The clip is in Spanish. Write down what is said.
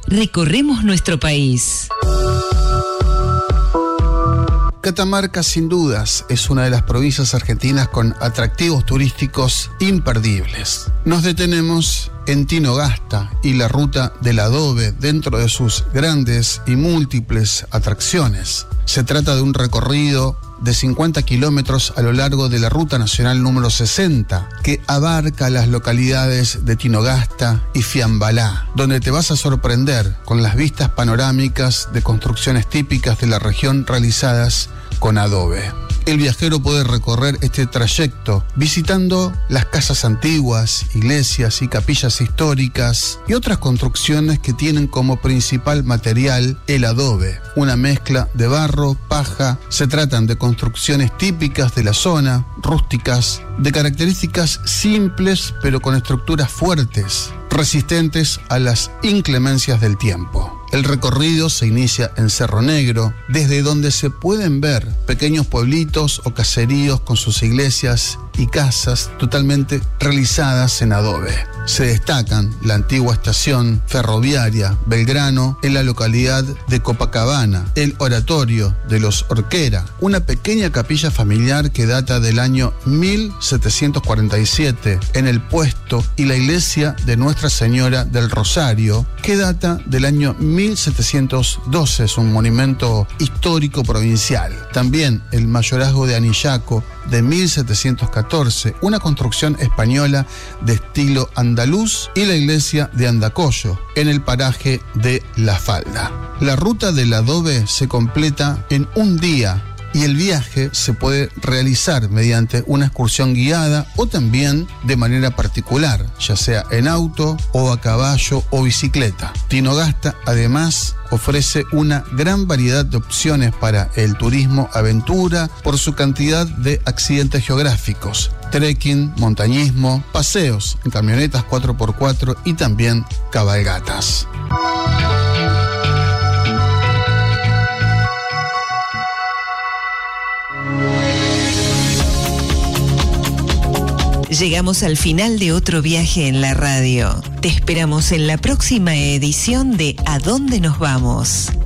recorremos nuestro país. Catamarca, sin dudas, es una de las provincias argentinas con atractivos turísticos imperdibles. Nos detenemos en Tinogasta y la ruta del adobe dentro de sus grandes y múltiples atracciones. Se trata de un recorrido de 50 kilómetros a lo largo de la Ruta Nacional número 60, que abarca las localidades de Tinogasta y Fiambalá, donde te vas a sorprender con las vistas panorámicas de construcciones típicas de la región realizadas con adobe. El viajero puede recorrer este trayecto visitando las casas antiguas, iglesias y capillas históricas y otras construcciones que tienen como principal material el adobe, una mezcla de barro, paja. Se tratan de construcciones típicas de la zona, rústicas, de características simples pero con estructuras fuertes, resistentes a las inclemencias del tiempo. El recorrido se inicia en Cerro Negro, desde donde se pueden ver pequeños pueblitos o caseríos con sus iglesias y casas totalmente realizadas en adobe. Se destacan la antigua estación ferroviaria Belgrano en la localidad de Copacabana, el oratorio de los Orquera, una pequeña capilla familiar que data del año 1747 en el Puesto, y la iglesia de Nuestra Señora del Rosario, que data del año 1712, es un monumento histórico provincial. También el mayorazgo de Anillaco de 1714, una construcción española de estilo andaluz, y la iglesia de Andacollo, en el paraje de La Falda. La ruta del adobe se completa en un día y el viaje se puede realizar mediante una excursión guiada o también de manera particular, ya sea en auto o a caballo o bicicleta. Tinogasta además ofrece una gran variedad de opciones para el turismo aventura por su cantidad de accidentes geográficos, trekking, montañismo, paseos en camionetas 4x4 y también cabalgatas. Llegamos al final de otro viaje en la radio. Te esperamos en la próxima edición de ¿A dónde nos vamos?